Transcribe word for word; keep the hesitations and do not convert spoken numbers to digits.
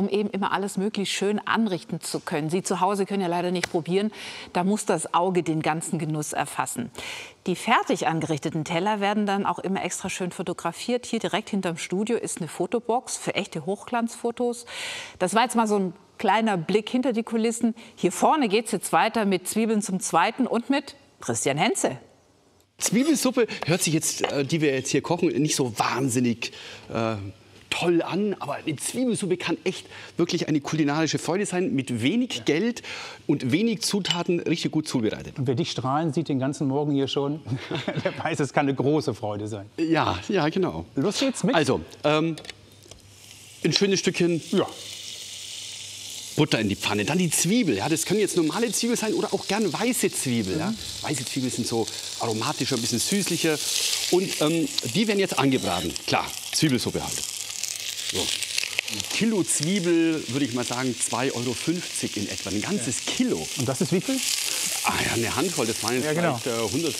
um eben immer alles möglichst schön anrichten zu können. Sie zu Hause können ja leider nicht probieren, da muss das Auge den ganzen Genuss erfassen. Die fertig angerichteten Teller werden dann auch immer extra schön fotografiert. Hier direkt hinterm Studio ist eine Fotobox für echte Hochglanzfotos. Das war jetzt mal so ein kleiner Blick hinter die Kulissen. Hier vorne geht es jetzt weiter mit Zwiebeln zum Zweiten und mit Christian Henze. Zwiebelsuppe hört sich jetzt, äh, die wir jetzt hier kochen, nicht so wahnsinnig äh, toll an. Aber eine Zwiebelsuppe kann echt wirklich eine kulinarische Freude sein. Mit wenig ja. Geld und wenig Zutaten richtig gut zubereitet. Und wer dich strahlen sieht den ganzen Morgen hier schon, der weiß, es kann eine große Freude sein. Ja, ja, genau. Los geht's mit. Also, ähm, ein schönes Stückchen ja. Butter in die Pfanne, dann die Zwiebel. Ja, das können jetzt normale Zwiebel sein oder auch gern weiße Zwiebel. Ja. Weiße Zwiebeln sind so aromatischer, ein bisschen süßlicher. Und ähm, die werden jetzt angebraten. Klar, Zwiebelsuppe halt. So. Ein Kilo Zwiebel, würde ich mal sagen, zwei Euro fünfzig in etwa. Ein ganzes ja. Kilo. Und das ist wie viel? Ah ja, eine Handvoll. Das waren jetzt ja, genau. vielleicht äh, hundert,